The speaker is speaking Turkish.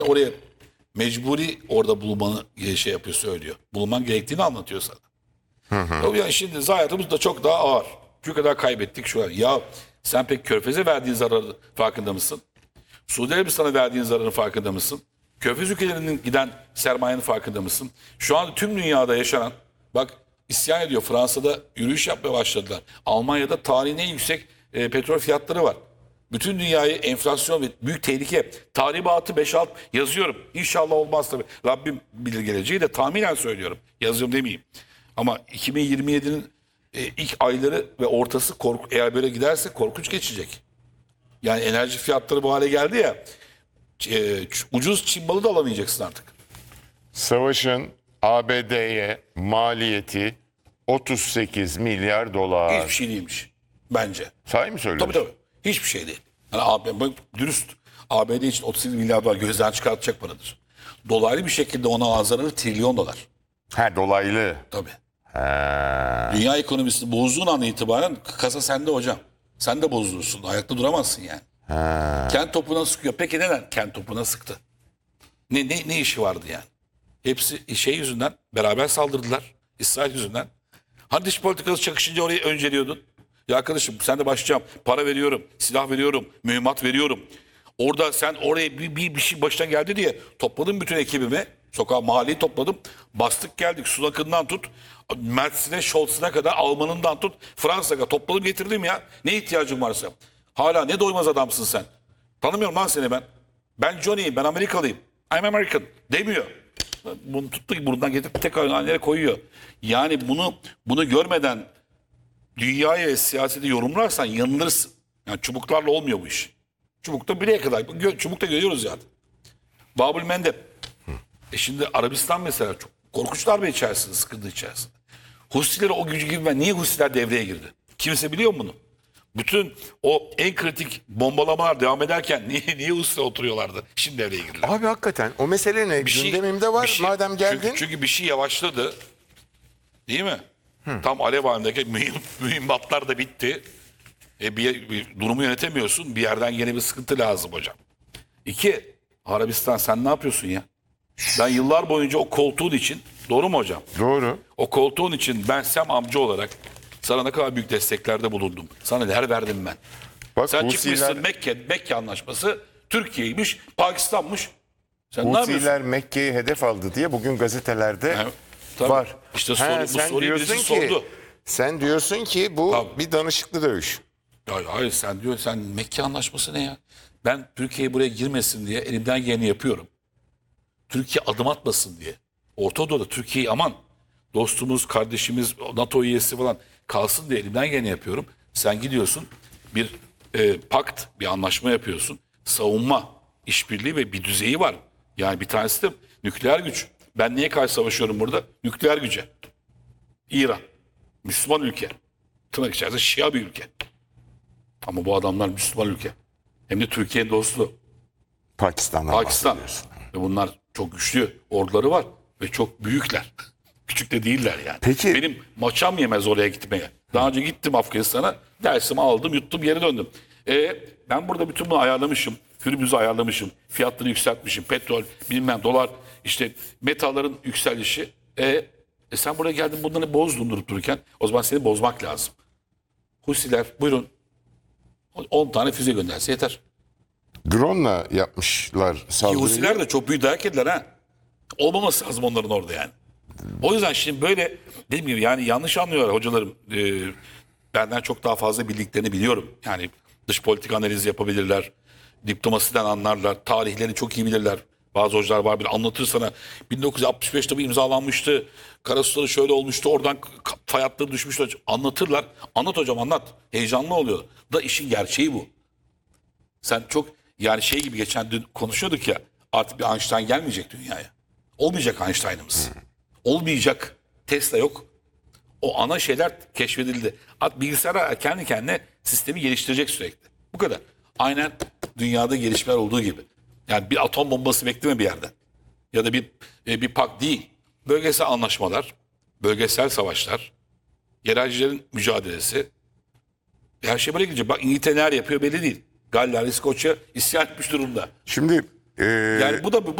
Oraya mecburi orada bulunmanı şey yapıyor, söylüyor. Bulunman gerektiğini anlatıyor sana. Yani şimdi hayatımız da çok daha ağır. Şu kadar kaybettik şu an. Ya sen pek Körfez'e verdiğin zararı farkında mısın? Suudi Arabistan'a verdiğin zararın farkında mısın? Körfez ülkelerinin giden sermayenin farkında mısın? Şu an tüm dünyada yaşanan, bak isyan ediyor. Fransa'da yürüyüş yapmaya başladılar. Almanya'da tarihin en yüksek petrol fiyatları var. Bütün dünyayı enflasyon ve büyük tehlike, tahribatı 5-6 yazıyorum. İnşallah olmaz tabii. Rabbim bilir geleceği de tahminen söylüyorum. Yazıyorum demeyeyim. Ama 2027'nin ilk ayları ve ortası eğer böyle giderse korkunç geçecek. Yani enerji fiyatları bu hale geldi ya. Ucuz Çin malı da alamayacaksın artık. Savaşın ABD'ye maliyeti 38 milyar dolar. Hiçbir şey değilmiş bence. Sahi mi söylüyorsun? Tabii. Hiçbir şey değil. Yani dürüst. ABD için 38 milyar dolar gözden çıkartacak paradır. Dolaylı bir şekilde ona azarını trilyon dolar. Ha, dolaylı. Tabii. Ha. Dünya ekonomisini bozduğun an itibaren kasa sende hocam. Sen de bozulursun. Ayakta duramazsın yani. Ha. Kent topuna sıkıyor. Peki neden kent topuna sıktı? Ne işi vardı yani? Hepsi şey yüzünden beraber saldırdılar. İsrail yüzünden. Hani dış politikası çakışınca orayı önceliyordun? Ya arkadaşım sen de başlayacağım. Para veriyorum, silah veriyorum, mühimmat veriyorum. Orada sen oraya bir şey başına geldi diye topladım bütün ekibimi. Sokağa mahalleyi topladım. Bastık geldik. Sunak'ından tut. Mertz'ine, Scholz'ına kadar Alman'ından tut. Fransa'ya topladım getirdim ya. Ne ihtiyacın varsa. Hala ne doymaz adamsın sen. Tanımıyorum lan seni ben. Ben Johnny'yim, ben Amerikalıyım. I'm American demiyor. Bunu tuttu ki buradan getirip tekrar annelere koyuyor. Yani bunu görmeden dünyayı ve siyaseti yorumlarsan yanılırsın. Yani çubuklarla olmuyor bu iş. Çubukta bireye kadar. Çubukta görüyoruz zaten. Babül Mendeb. Şimdi Arabistan mesela çok korkunç darbe içerisinde, sıkıntı içerisinde. Husilere o gücü gibi niye Husiler devreye girdi? Kimse biliyor mu bunu? Bütün o en kritik bombalamalar devam ederken niye Husiler oturuyorlardı? Şimdi devreye girdiler. Abi hakikaten o mesele ne? Gündemimde var madem geldin. Çünkü bir şey yavaşladı. Değil mi? Tam alev halindeki mühimmatlar da bitti. Bir durumu yönetemiyorsun. Bir yerden yeni bir sıkıntı lazım hocam. İki, Arabistan sen ne yapıyorsun ya? Ben yıllar boyunca o koltuğun için, doğru mu hocam? Doğru. O koltuğun için ben Sem amca olarak sana ne kadar büyük desteklerde bulundum. Sana neler verdim ben. Bak Sen Husiler, çıkmışsın Mekke anlaşması Türkiye'ymiş, Pakistan'mış. Sen ne yapıyorsun? Husiler Mekke'yi hedef aldı diye bugün gazetelerde Tabii. var. İşte Ha, bu sen soruyu diyorsun birisi ki, sordu. sen diyorsun ki bu Tabii. bir danışıklı dövüş. Hayır sen Mekke anlaşması ne ya? Ben Türkiye buraya girmesin diye elimden geleni yapıyorum. Türkiye adım atmasın diye. Orta Doğu'da Türkiye'yi aman dostumuz, kardeşimiz, NATO üyesi falan kalsın diye elimden geleni yapıyorum. Sen gidiyorsun bir pakt, bir anlaşma yapıyorsun. Savunma, işbirliği ve bir düzeyi var. Yani bir tanesi de nükleer güç. Ben niye karşı savaşıyorum burada? Nükleer güce. İran. Müslüman ülke. Tırnak içerisinde Şia bir ülke. Ama bu adamlar Müslüman ülke. Hem de Türkiye'nin dostu. Pakistan'dan Pakistan. bahsediyorsun. Ve bunlar çok güçlü orduları var ve çok büyükler. Küçük de değiller yani. Peki. Benim maçam yemez oraya gitmeye. Daha önce gittim Afganistan'a. Dersimi aldım, yuttum, geri döndüm. Ben burada bütün bunu ayarlamışım. Hürmüz'ü ayarlamışım. Fiyatları yükseltmişim. Petrol, bilmem dolar, işte metalların yükselişi. Sen buraya geldin bunları bozdun durup dururken. O zaman seni bozmak lazım. Husiler buyurun 10 tane füze gönderse yeter. Drone'la yapmışlar Ki saldırıyı. Husiler de çok büyük dayak yediler ha. Olmaması lazım onların orada yani. O yüzden şimdi böyle dediğim gibi yani yanlış anlıyorlar hocalarım. Benden çok daha fazla bildiklerini biliyorum. Yani dış politika analizi yapabilirler. Diplomasiden anlarlar. Tarihlerini çok iyi bilirler. Bazı hocalar var bir anlatır sana. 1965'te bu imzalanmıştı. Karasuları şöyle olmuştu. Oradan fay hatları düşmüştü. Anlatırlar. Anlat hocam anlat. Heyecanlı oluyor. Da işin gerçeği bu. Sen çok yani şey gibi geçen dün konuşuyorduk ya. Artık bir Einstein gelmeyecek dünyaya. Olmayacak Einstein'ımız. Olmayacak. Tesla yok. O ana şeyler keşfedildi. Bilgisayar kendi kendine sistemi geliştirecek sürekli. Bu kadar. Aynen dünyada gelişmeler olduğu gibi. Yani bir atom bombası bekleme bir yerden. Ya da bir pak değil. Bölgesel anlaşmalar, bölgesel savaşlar, yerelcilerin mücadelesi. Her şey böyle gidecek. Bak İngiltere neler yapıyor belli değil. Galler, İskoçya isyan etmiş durumda. Şimdi Yani bu da bu